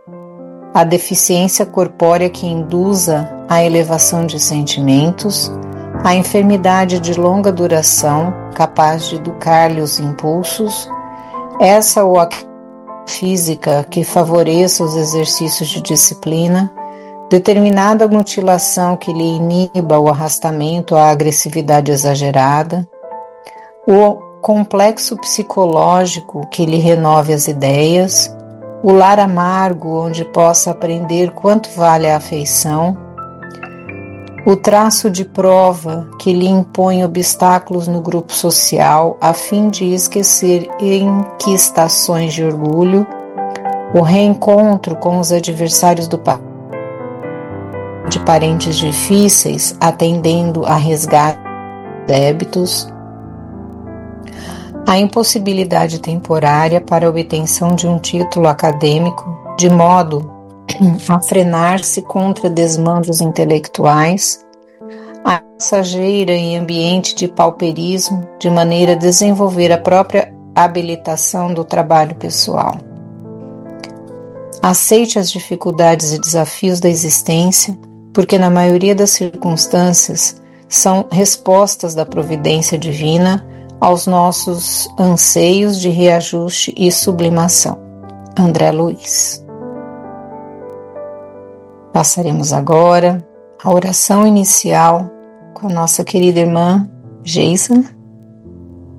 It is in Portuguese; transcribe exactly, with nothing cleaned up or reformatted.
a deficiência corpórea que induza a elevação de sentimentos, a enfermidade de longa duração, capaz de educar-lhe os impulsos, essa ou a física que favoreça os exercícios de disciplina, determinada mutilação que lhe iniba o arrastamento à agressividade exagerada, o complexo psicológico que lhe renove as ideias, o lar amargo onde possa aprender quanto vale a afeição, o traço de prova que lhe impõe obstáculos no grupo social a fim de esquecer enquistações de orgulho, o reencontro com os adversários do pai, de parentes difíceis, atendendo a resgate de débitos, a impossibilidade temporária para a obtenção de um título acadêmico, de modo a frenar-se contra desmandos intelectuais, a passageira em ambiente de pauperismo, de maneira a desenvolver a própria habilitação do trabalho pessoal. Aceite as dificuldades e desafios da existência, porque na maioria das circunstâncias são respostas da providência divina aos nossos anseios de reajuste e sublimação. André Luiz. Passaremos agora a oração inicial com a nossa querida irmã Geisa.